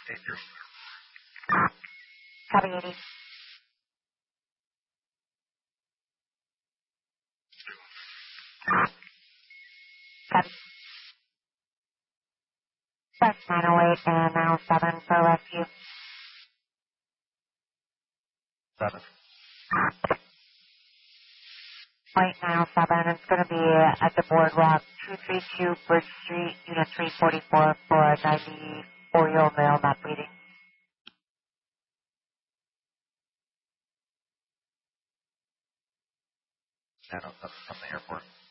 Dangerous. Copy 80. Copy. That's 908 and 907 for rescue. 7. Flight 907, it's going to be at the boardwalk, 232 Bridge Street, Unit 344 for a 94-year-old male not bleeding. 907 from the airport.